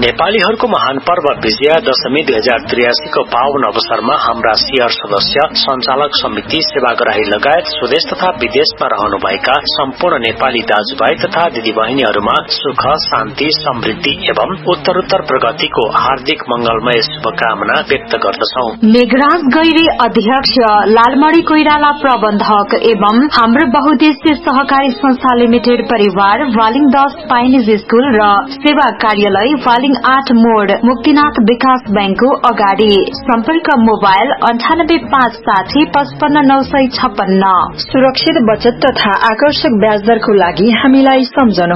नेपालीहरूको महान पर्व विजया दशमी 2083 को पावन अवसरमा हाम्रा सियर सदस्य, संचालक समिति, सेवाग्राही लगायत स्वदेश तथा विदेशमा रहनुभएका सम्पूर्ण नेपाली दाजुभाइ तथा दिदीबहिनीहरूमा सुख, शान्ति, समृद्धि एवं उत्तरोत्तर प्रगतिको हार्दिक मंगलमय शुभकामना व्यक्त गर्दछौ। मेघराज गैरी अध्यक्ष, लालमणि कोइराला प्रबन्धक एवं हाम्रो बहुद्देश्य सहकारी संस्था लिमिटेड परिवार, वालिङ 10 पाइनेज स्कूल र सेवा कार्यालय वालिङ 8 मोड, मुक्तिनाथ विकास बैंकको अगाडि। सम्पर्क मोबाइल 9856 55956। सुरक्षित बचत तथा आकर्षक ब्याज दरको लागि हामीलाई सम्झनु